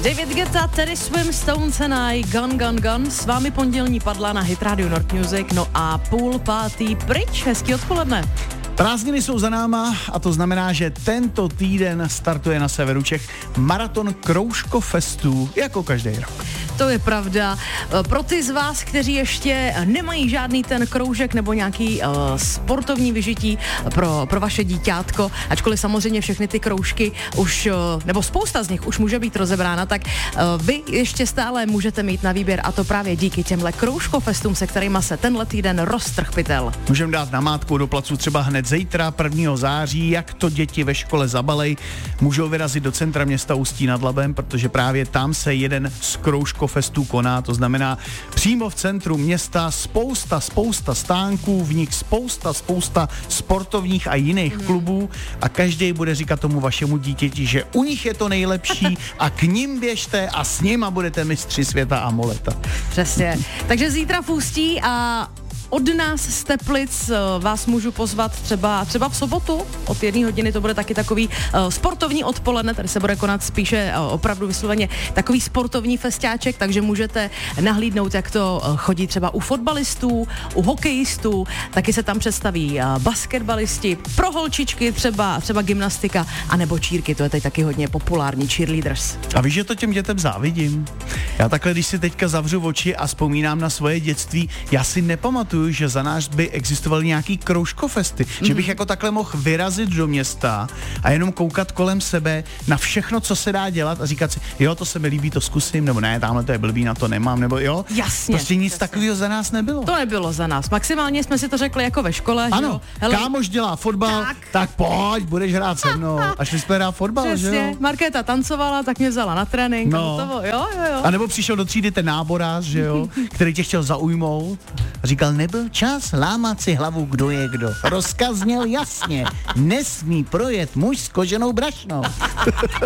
David Guetta, Teddy Swims, Stones and I, Gun Gun Gun. S vámi pondělní padla na Hit Radio North Music, no a 4:30 pryč. Hezký odpoledne. Prázdniny jsou za náma a to znamená, že tento týden startuje na severu Čech maraton Kroužkofestů jako každý rok. To je pravda. Pro ty z vás, kteří ještě nemají žádný ten kroužek nebo nějaký sportovní vyžití pro vaše díťátko, ačkoliv samozřejmě všechny ty kroužky už, nebo spousta z nich už může být rozebrána, tak vy ještě stále můžete mít na výběr, a to právě díky těmhle Kroužkofestům, se kterýma se tenhle týden roztrh pytel. Můžeme dát namátku do placu třeba hned zítra, 1. září, jak to děti ve škole zabalej. Můžou vyrazit do centra města Ústí nad Labem, protože právě tam se jeden z Kroužkofestů koná, to znamená přímo v centru města spousta stánků, v nich spousta sportovních a jiných klubů a každý bude říkat tomu vašemu dítěti, že u nich je to nejlepší a k nim běžte a s nima budete mistři světa a moleta. Přesně. Takže zítra v Ústí a od nás z Teplic vás můžu pozvat třeba v sobotu od 1 hodiny, to bude taky takový sportovní odpoledne, tady se bude konat spíše opravdu vysloveně takový sportovní festiáček, takže můžete nahlídnout, jak to chodí třeba u fotbalistů, u hokejistů, taky se tam představí basketbalisti, pro holčičky třeba gymnastika, anebo čírky, to je teď taky hodně populární, cheerleaders. A víš, že to těm dětem závidím? Já takhle, když si teďka zavřu oči a vzpomínám na svoje dětství, já si nepamatuju, že za nás by existovaly nějaký kroužkofesty, že bych jako takhle mohl vyrazit do města a jenom koukat kolem sebe na všechno, co se dá dělat a říkat si, jo, to se mi líbí, to zkusím, nebo ne, tamhle to je blbý, na to nemám, nebo jo. Jasně. Prostě nic takového za nás nebylo. To nebylo za nás. Maximálně jsme si to řekli jako ve škole, ano, že jo. Hele, kámoš dělá fotbal, tak pojď, budeš hrát se mnou. A šli jsme hrát fotbal, přesně, že jo. Markéta tancovala, tak mě vzala na trénink. No. Jo. A nebo přišel do třídy ten náborář, že jo, který tě chtěl zaujmout a říkal, nebyl čas lámat si hlavu, kdo je kdo. Rozkaz zněl jasně, nesmí projet muž s koženou brašnou.